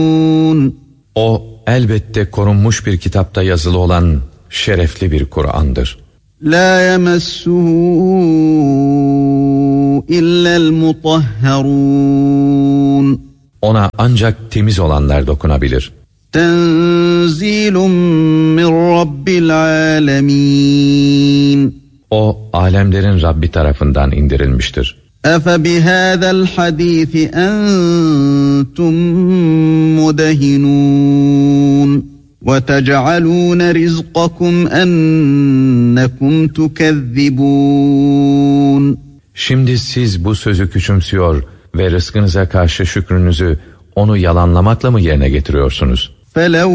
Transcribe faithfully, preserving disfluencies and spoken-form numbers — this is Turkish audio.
O elbette korunmuş bir kitapta yazılı olan şerefli bir Kur'an'dır. La yemessuhu illa'l mutahharun. Ona ancak temiz olanlar dokunabilir. Tenzilun min rabbil alemin. O alemlerin Rabbi tarafından indirilmiştir. Efe bihâzel hadîsi entum mudehinun. Ve tec'alûne rizqakum ennekum tukezzibûn. Şimdi siz bu sözü küçümsüyor ve rızkınıza karşı şükrünüzü onu yalanlamakla mı yerine getiriyorsunuz? فَلَوْ